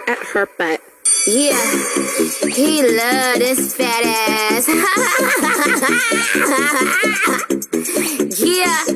at her butt. Yeah, he love this fat ass. Yeah.